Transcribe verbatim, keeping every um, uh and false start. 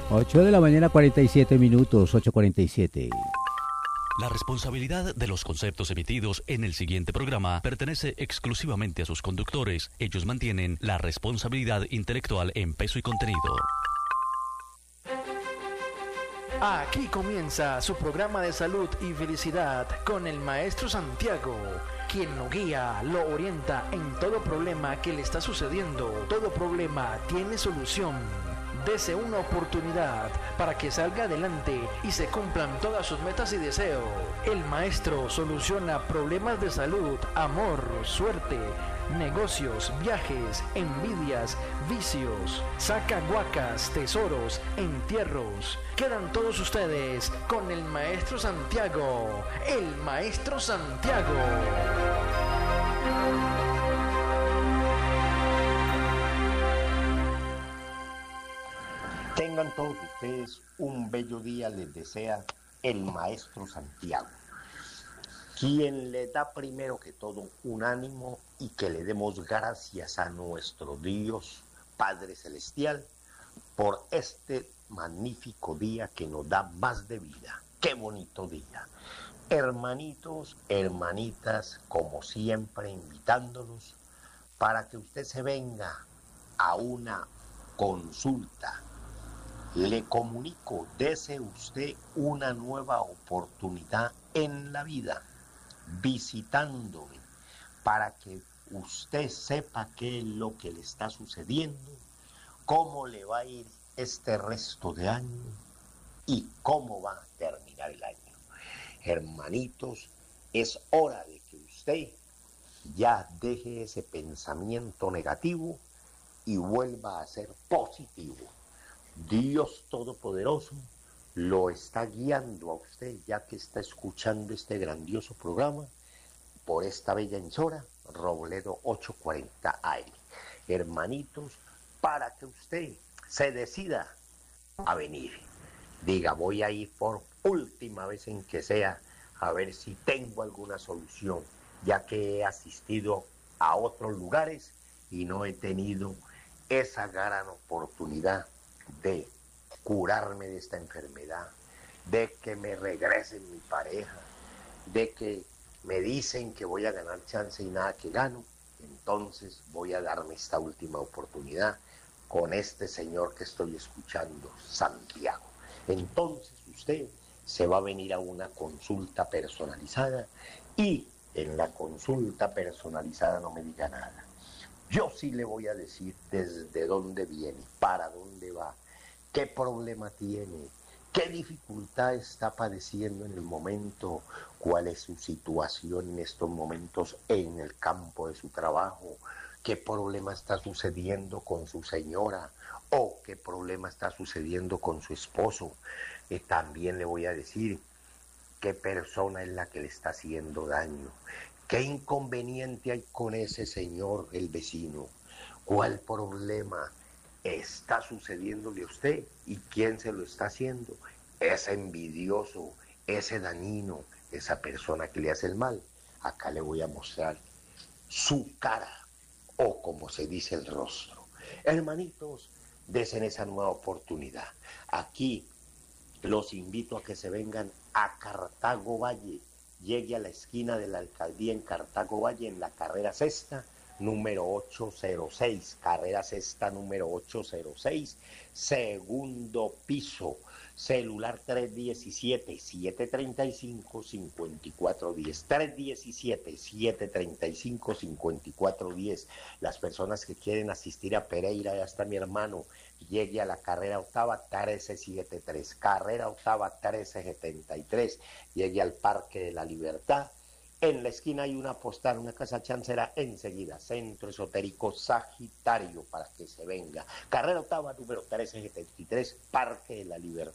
ocho de la mañana, cuarenta y siete minutos, ocho cuarenta y siete. La responsabilidad de los conceptos emitidos en el siguiente programa pertenece exclusivamente a sus conductores. Ellos mantienen la responsabilidad intelectual en peso y contenido. Aquí comienza su programa de salud y felicidad con el maestro Santiago, quien lo guía, lo orienta en todo problema que le está sucediendo. Todo problema tiene solución. Dese una oportunidad para que salga adelante y se cumplan todas sus metas y deseos. El maestro soluciona problemas de salud, amor, suerte, negocios, viajes, envidias, vicios, saca guacas, tesoros, entierros. Quedan todos ustedes con el maestro Santiago, el maestro Santiago. Tengan todos ustedes un bello día, les desea el maestro Santiago, quien le da primero que todo un ánimo y que le demos gracias a nuestro Dios Padre Celestial por este magnífico día que nos da más de vida. ¡Qué bonito día! Hermanitos, hermanitas, como siempre invitándolos para que usted se venga a una consulta. Le comunico, dese usted una nueva oportunidad en la vida, visitándome, para que usted sepa qué es lo que le está sucediendo, cómo le va a ir este resto de año y cómo va a terminar el año. Hermanitos, es hora de que usted ya deje ese pensamiento negativo y vuelva a ser positivo. Dios Todopoderoso lo está guiando a usted, ya que está escuchando este grandioso programa por esta bella emisora, Robledo ochocientos cuarenta A M. Hermanitos, para que usted se decida a venir, diga, voy a ir por última vez en que sea, a ver si tengo alguna solución, ya que he asistido a otros lugares y no he tenido esa gran oportunidad de curarme de esta enfermedad, de que me regrese mi pareja, de que me dicen que voy a ganar chance y nada que gano. Entonces voy a darme esta última oportunidad con este señor que estoy escuchando, Santiago. Entonces usted se va a venir a una consulta personalizada y en la consulta personalizada no me diga nada. Yo sí le voy a decir desde dónde viene, para dónde va, qué problema tiene, qué dificultad está padeciendo en el momento, cuál es su situación en estos momentos en el campo de su trabajo, qué problema está sucediendo con su señora o qué problema está sucediendo con su esposo. Y también le voy a decir qué persona es la que le está haciendo daño. ¿Qué inconveniente hay con ese señor, el vecino? ¿Cuál problema está sucediéndole a usted? ¿Y quién se lo está haciendo? Ese envidioso, ese dañino, esa persona que le hace el mal. Acá le voy a mostrar su cara, o como se dice, el rostro. Hermanitos, desen esa nueva oportunidad. Aquí los invito a que se vengan a Cartago Valle. Llegue a la esquina de la alcaldía en Cartago Valle, en la carrera sexta, número ochocientos seis, carrera sexta número ochocientos seis, segundo piso, celular tres diecisiete, siete treinta y cinco, cincuenta y cuatro diez, tres diecisiete, siete treinta y cinco, cincuenta y cuatro diez. Las personas que quieren asistir a Pereira, ya está mi hermano, llegue a la carrera octava trece setenta y tres, carrera octava trece setenta y tres, llegue al Parque de la Libertad. En la esquina hay una postal, una casa chancera enseguida, Centro Esotérico Sagitario, para que se venga. Carrera octava, número trece setenta y tres, Parque de la Libertad.